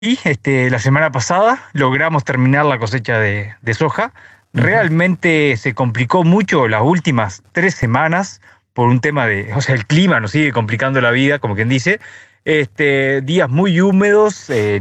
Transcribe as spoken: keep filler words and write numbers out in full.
Y este, la semana pasada logramos terminar la cosecha de, de soja. Ujú. Realmente se complicó mucho las últimas tres semanas por un tema de, o sea, el clima nos sigue complicando la vida, como quien dice. Este, días muy húmedos, eh,